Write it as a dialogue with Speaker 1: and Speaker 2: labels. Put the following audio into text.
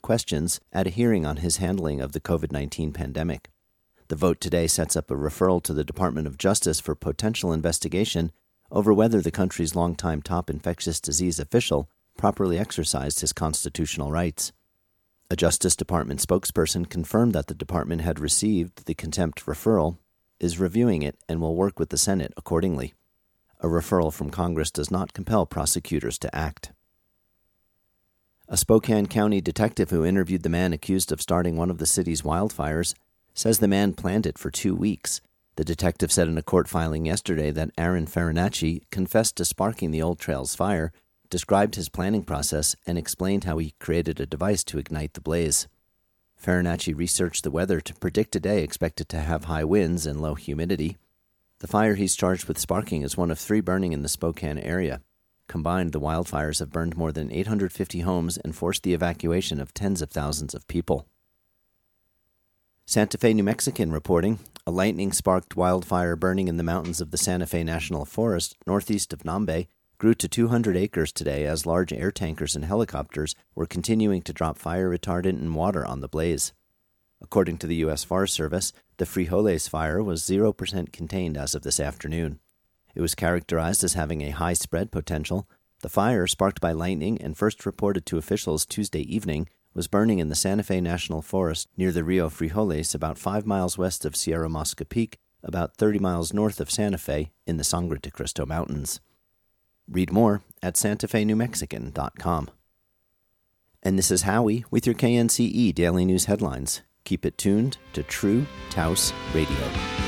Speaker 1: questions at a hearing on his handling of the COVID-19 pandemic. The vote today sets up a referral to the Department of Justice for potential investigation over whether the country's longtime top infectious disease official properly exercised his constitutional rights. A Justice Department spokesperson confirmed that the department had received the contempt referral, is reviewing it, and will work with the Senate accordingly. A referral from Congress does not compel prosecutors to act. A Spokane County detective who interviewed the man accused of starting one of the city's wildfires says the man planned it for 2 weeks. The detective said in a court filing yesterday that Aaron Farinacci confessed to sparking the Old Trails fire, described his planning process, and explained how he created a device to ignite the blaze. Farinacci researched the weather to predict a day expected to have high winds and low humidity. The fire he's charged with sparking is one of 3 burning in the Spokane area. Combined, the wildfires have burned more than 850 homes and forced the evacuation of tens of thousands of people. Santa Fe, New Mexican reporting, a lightning-sparked wildfire burning in the mountains of the Santa Fe National Forest, northeast of Nambe, grew to 200 acres today as large air tankers and helicopters were continuing to drop fire retardant and water on the blaze. According to the U.S. Forest Service, the Frijoles fire was 0% contained as of this afternoon. It was characterized as having a high spread potential. The fire, sparked by lightning and first reported to officials Tuesday evening, was burning in the Santa Fe National Forest near the Rio Frijoles, about 5 miles west of Sierra Mosca Peak, about 30 miles north of Santa Fe in the Sangre de Cristo Mountains. Read more at santafenewmexican.com. And this is Howie with your KNCE Daily News headlines. Keep it tuned to True Taos Radio.